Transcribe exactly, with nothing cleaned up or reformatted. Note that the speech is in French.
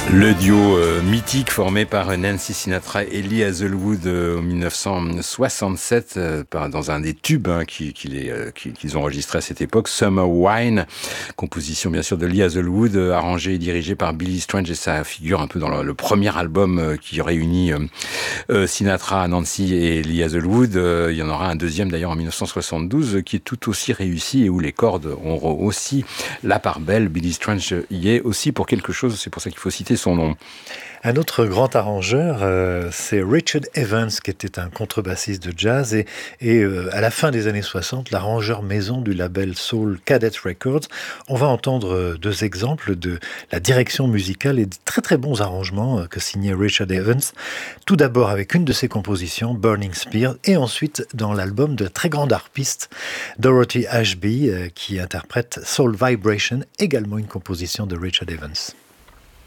Le duo euh, mythique formé par Nancy Sinatra et Lee Hazlewood euh, en dix-neuf cent soixante-sept euh, par, dans un des tubes hein, qu'ils qui euh, qui, qui ont enregistré à cette époque, Summer Wine, composition bien sûr de Lee Hazlewood, euh, arrangée et dirigée par Billy Strange, et ça figure un peu dans le, le premier album euh, qui réunit euh, euh, Sinatra, Nancy et Lee Hazlewood. Euh, il y en aura un deuxième d'ailleurs en dix-neuf cent soixante-douze euh, qui est tout aussi réussi et où les cordes auront aussi la part belle. Billy Strange y est aussi pour quelque chose, c'est pour ça qu'il faut citer son nom. Un autre grand arrangeur, euh, c'est Richard Evans, qui était un contrebassiste de jazz et, et euh, à la fin des années soixante, l'arrangeur maison du label Soul Cadet Records. On va entendre euh, deux exemples de la direction musicale et de très très bons arrangements euh, que signait Richard Evans. Tout d'abord avec une de ses compositions, Burning Spear, et ensuite dans l'album de la très grande harpiste Dorothy Ashby, euh, qui interprète Soul Vibration, également une composition de Richard Evans.